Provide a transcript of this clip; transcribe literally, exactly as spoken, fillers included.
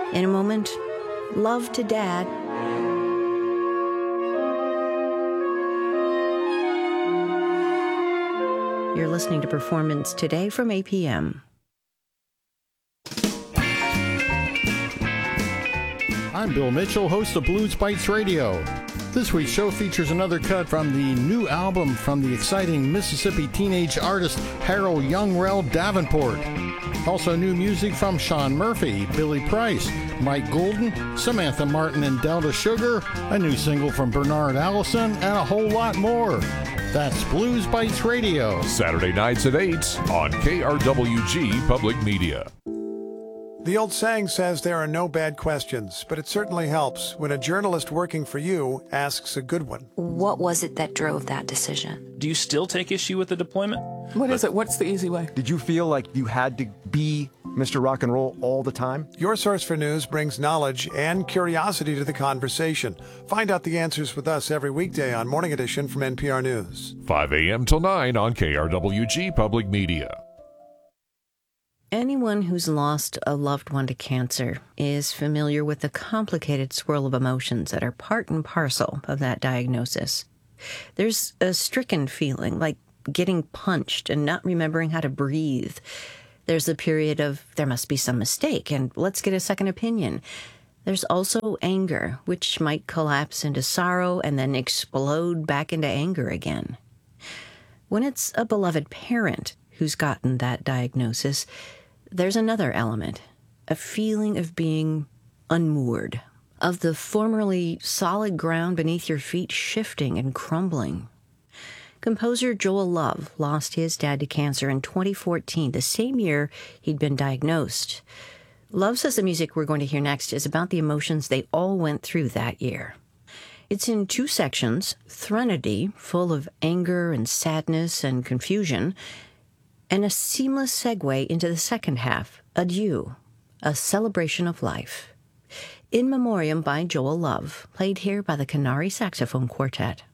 In a moment, love to Dad. You're listening to Performance Today from A P M. I'm Bill Mitchell, host of Blues Bites Radio. This week's show features another cut from the new album from the exciting Mississippi teenage artist Harold Youngrell Davenport. Also new music from Sean Murphy, Billy Price, Mike Golden, Samantha Martin and Delta Sugar, a new single from Bernard Allison, and a whole lot more. That's Blues Bites Radio. Saturday nights at eight on K R W G Public Media. The old saying says there are no bad questions, but it certainly helps when a journalist working for you asks a good one. What was it that drove that decision? Do you still take issue with the deployment? What but, is it? What's the easy way? Did you feel like you had to be Mister Rock and Roll all the time? Your Source for News brings knowledge and curiosity to the conversation. Find out the answers with us every weekday on Morning Edition from N P R News. five a.m. till nine on K R W G Public Media. Anyone who's lost a loved one to cancer is familiar with the complicated swirl of emotions that are part and parcel of that diagnosis. There's a stricken feeling, like getting punched and not remembering how to breathe. There's a period of, there must be some mistake, and let's get a second opinion. There's also anger, which might collapse into sorrow and then explode back into anger again. When it's a beloved parent who's gotten that diagnosis, there's another element, a feeling of being unmoored, of the formerly solid ground beneath your feet shifting and crumbling. Composer Joel Love lost his dad to cancer in twenty fourteen, the same year he'd been diagnosed. Love says the music we're going to hear next is about the emotions they all went through that year. It's in two sections, Threnody, full of anger and sadness and confusion, and a seamless segue into the second half, Adieu, a celebration of life. In Memoriam by Joel Love, played here by the Canary Saxophone Quartet.